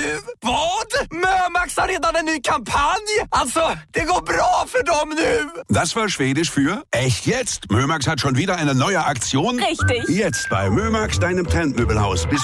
nu? Vad? Mömax har redan en ny kampanj. Alltså, det går bra för dem nu. Das war Schwedisch für echt jetzt. Mömax hat schon wieder eine neue Aktion. Richtig. Jetzt bei Mömax, deinem Trendmöbelhaus. Bis